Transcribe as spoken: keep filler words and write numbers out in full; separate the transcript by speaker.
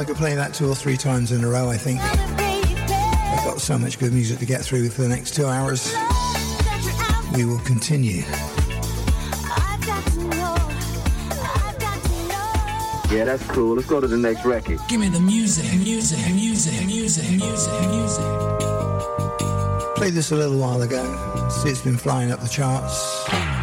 Speaker 1: I could play that two or three times in a row, I think. I've got so much good music to get through for the next two hours. We will continue.
Speaker 2: Yeah, that's cool. Let's go to the next record.
Speaker 3: Give me the music, music, music, music, music, music.
Speaker 1: Played this a little while ago. See, it's been flying up the charts.